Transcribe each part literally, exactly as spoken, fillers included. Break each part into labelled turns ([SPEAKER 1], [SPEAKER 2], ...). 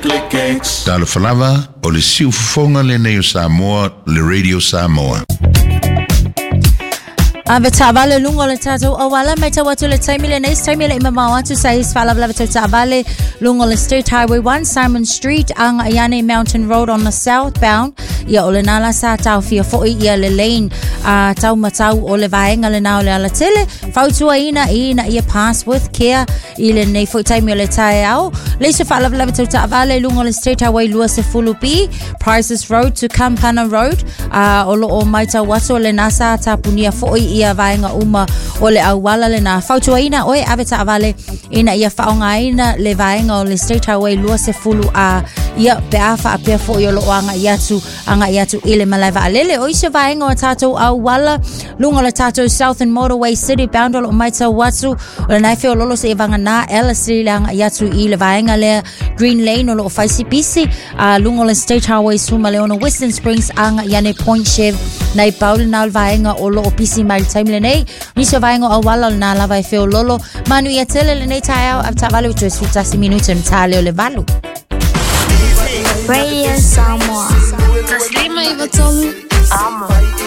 [SPEAKER 1] Click
[SPEAKER 2] Tala falava o le siufonga le neo Samoa, le Radio Samoa.
[SPEAKER 3] Ave tavale lungo le tato awala mai tawatu le taimi le neis taimi le ima mawatu sais fala vla to tavale lungo le State Highway one Simon Street ang Ayane Mountain Road on the southbound ia ole nala sa tau fia foi ia le lane a tau matau ole vaenga le nao le ala tele fautua ina ina ia pass with care ile nei foi taimi le tai au le se fala vla to tavale lungo le State Highway lua se fulupi Prices Road to Campana Road a olo o mai tawatu le nasa tapunia foi ia vaenga uma o le awala le na fautuaina oi aveta avale ina ia faongaina le vaenga o le State Highway lua se fulu a ia peafa a pea fo i olo anga iatu anga iatu ile malaiva alele oi se vaenga o tato awala lunga le tato Southern Motorway City bound o maita watu o le naife o lolo se evanga na ela siri le anga iatu ile vaenga le Green Lane o lo faisi bisi a lunga le State Highway suma le ono Western Springs anga iane Point Chev nai paule na vaenga o lo pisi mai time le nei ni se vaenga o wala na lava e feo lolo manu ia tele le nei tai au avtavale u tsu tasi minuto ntale o le valu
[SPEAKER 4] Radio Samoa
[SPEAKER 5] Taslima Ivatomi
[SPEAKER 4] Ama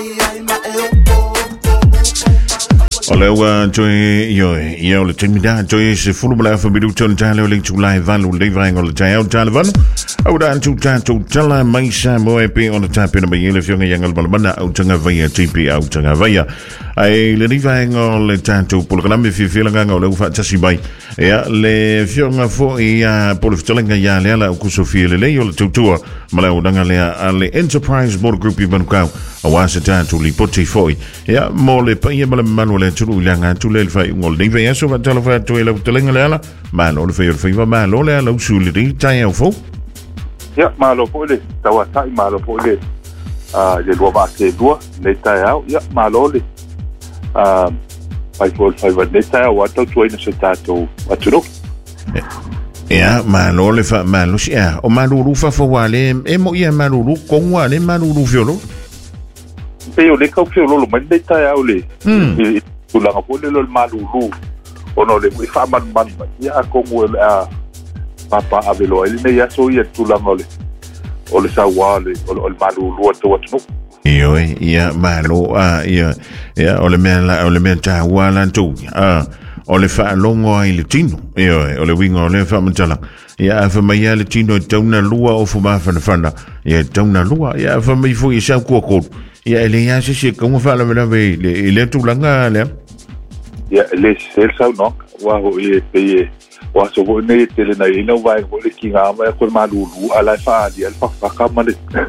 [SPEAKER 2] Ole ua joy yo yo le timida joy se fulu bla fa bidu ton tale o le tulai valu le vaenga o le tai au tale valu au da tu tanto tala mai sa mo e pe on tap in be le fionga yangal balbana au tanga via T P au tanga via ai le vaenga o le tanto por kana me fi filanga o le fa tasi bai ya le fionga fo ia por fitolenga ya le ala ku sofia le le o le tutua mala o danga le ale Enterprise Board Group i bankau a wasa tanto li poti foi ya mo le pa ia mala manuel tulu langa tu le fa ngol de ve so va tala fa tu le telenga le ala ma lo le fa fa va ma lo le ala usuli ri tai au fo
[SPEAKER 6] ya ma lo po le tawa tai ma lo po le a le lo va ke do le tai au ya ma lo le a pai fo fa va le tai au to tu ina se tato atu
[SPEAKER 2] ya ma lo le fa ma lo sia o ma lu fa fo wale e mo ia ma lu ko wale ma lu fiolo
[SPEAKER 6] pe o le ka fiolo lo ma le tai au le tulanga po le lo malulu ono le fa man man ya ko mo a papa avelo ele ne ya so ya tulanga le o le sa wale o le malulu to watu
[SPEAKER 2] yo ya malo a ya ya o le mena o le mena wala tu a o le fa longo ai le tino yo o le wingo o le fa mtala ya fa mai le tino tauna lua o fu ma fa fa ya tauna lua ya fa mai fu isa ko ko ya ele ya se se como fa la ve le le tulanga le
[SPEAKER 6] ya le sel sa no wa ho e pe wa so bo ne tele na ina wa ho le kinga ma ko ma lu lu ala fa di al fa fa ka ma le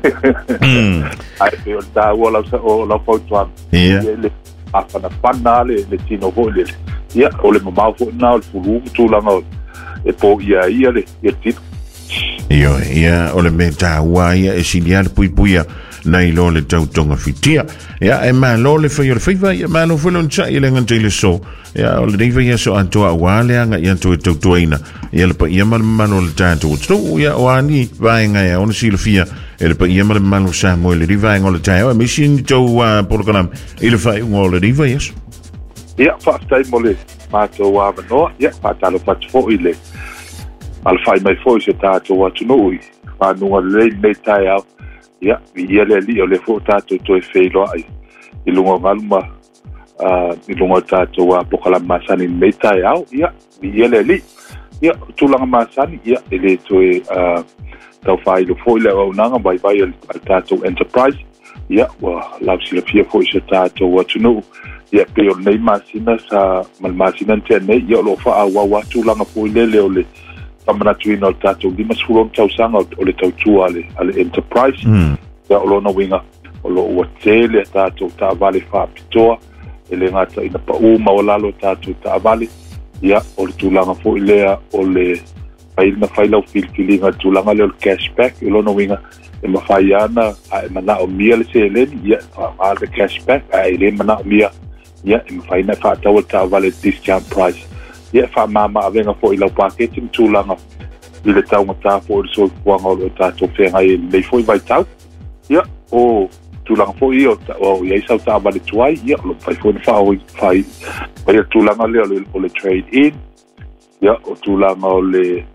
[SPEAKER 6] ai pe o ta wa la o la fa tuan
[SPEAKER 2] ya
[SPEAKER 6] le a fa na pana le le tino ho le ya o le ma fo na fu lu tu la no e po ya ia le ya tip
[SPEAKER 2] yo ya o le meta wa ya e sinial pui pui nai lo le tau tonga fitia ya e ma lo le foi le foi ya ma no foi non cha ile ngan tele so ya o le dei ya so anto wale anga ya to to toina ya le pa ya ma ma no le tanto so ya o ani vai nga ya on silfia e le pa ya ma ma no sa mo le riva ngo le tau e mission to por kanam ile fai ngo le riva yes
[SPEAKER 6] ya fa stai mo le ma to wa no ya pa ta lo fa fo ile al fai mai fo se ta to wa to no fa no le le tai ya ia le li o le fo tato to e feilo ai i lungo ngalma a i lungo tato wa pokala masani meta ya ya ia le li ya tulanga masani ya ele to e a tau fai lo fo le o nanga bai bai al tato Enterprise ya wa la si le fia fo se tato wa tuno ya pe o nei masina sa mal masina tene ya lo fa a wa wa tulanga fo le le o le tamana tuina o tato di masfuron tau sanga o le tau tua ale ale Enterprise ya o lona winga o lo o tele tato ta vale fa pitoa ele ngata ina pa uma o lalo tato ta vale ya o tulanga fo ilea o le pai na faila o filfilinga tulanga le cashback o lona winga e mafaiana a mana o mia le sele ya a le cashback a ile mana o mia ya e mafaina fa ta o ta vale discount price ya fa mama avenga fo ila packaging tulanga ile tau mata fo so kuanga o tato fenga e le foi vai tau ya o tulanga fo io o ia sa ta vale tuai ya lo fai fo fa o fai vai tulanga le o le trade in ya o tulanga o le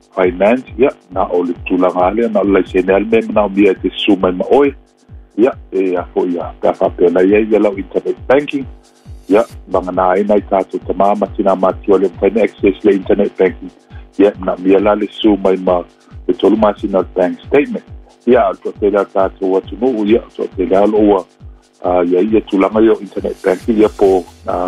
[SPEAKER 6] finance ia na o le tulaga ale na le senel me na bia te suma ma oi ia e a fo ia ka fa pe na ia ia internet banking ia banga na ai nai tātou tamama tina mati o le whaine access le internet banking ia na bia la le suma ma le tolu masina bank statement ia to te la tātou atu no ia to te la loa ia ia tulaga yo internet banking ia po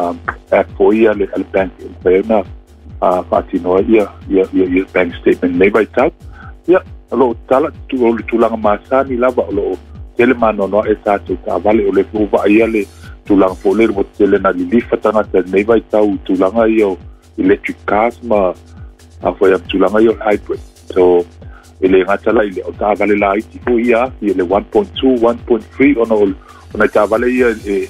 [SPEAKER 6] app fo ia le banking pe na Uh, Fatino, yeah, yeah, yeah, yeah, bank statement, maybe tau. Yeah, lo tala tu lo tulang masa ni lava lo telemano no etato ta vale ole fuva iale tulang foler mo telena di lifatanga te maybe tau tulang ayo electric cars ma afo ya tulang ayo hybrid. So ele ngatala ile o ta vale la iti fu ia ile one point two, one point three ono ona ta vale ia e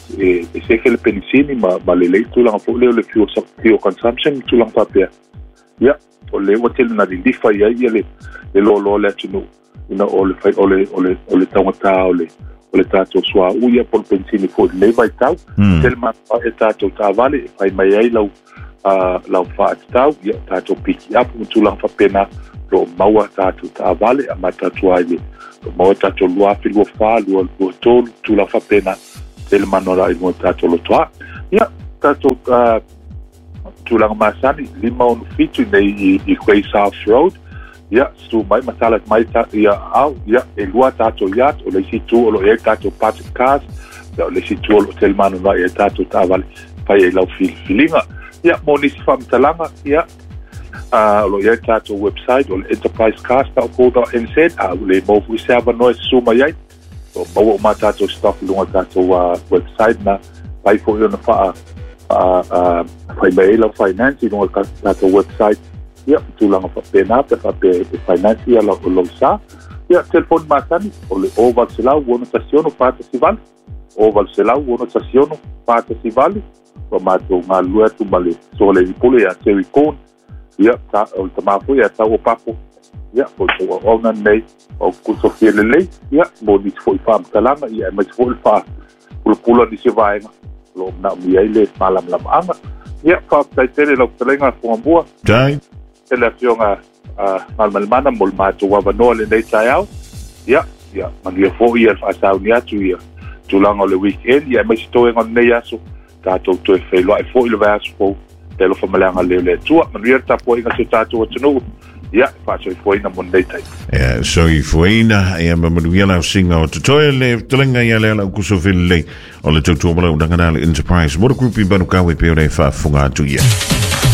[SPEAKER 6] e se che le pensini ma ma le le tulang fo le le fuel fuel consumption tulang papia ya o le o tel na di difa ia ia le le lo lo le tunu ina o le o le o le o le tawata o le o le tato swa u ia por pensini fo le vai tau tel ma e tato ta vale fai mai ai lau a lau fa tau ia tato piki up tulang fa pena lo maua tato ta vale a mata tuai lo maua tato lua filo fa lua lua tol tulang fa pena ele manora i mo tato lo toa ia tato uh, tulang masani lima on fitu nei i Quay South Road ia stu mai matala mai ta ia au ia e lua tato ia o le situ o lo e tato pat cars ia o le situ o lo tel manora e tato taval pai e lau fil filinga ia monisi fam talanga ia uh, lo e tato website o le enterprise cars ta ko da nz a le mo fu serva no suma ia o mau ma tato stock lunga tato uh, website na pai fo yo na fa a a fai mai la finance lunga tato website ia tulanga fa pena pe fa pe finance ia la lo sa ia telefon matani o le oval sela uno stazione pata si val oval sela uno stazione pata si val o ma to nga lua tu male so le pole ya te con ia ta o tama fo ia ta o papo ia o o ona nei o kuso fielele ia mo ni foi fam talanga ia mas foi fa pula pula di se vai lo na mi ai le malam lam anga ia fa tai tele lo telenga fo ambua
[SPEAKER 2] dai
[SPEAKER 6] tele fionga a mal mal mana mol ma to wa no le nei tai au ia ia man ia fo ia fa sa unia tu ia tu langa le weekend ia mas to en on nei aso ta to to fe lo ai fo le va aso tele fo malanga le le tu man ia ta po inga se ta to tu ia fa so foi na mon dei
[SPEAKER 2] eh so i foi na ia ma mo ia la singa o toy le telenga ia le la ku so fil le o le tu tu mo le enterprise mo group i banu ka we pe o le fa funga tu ia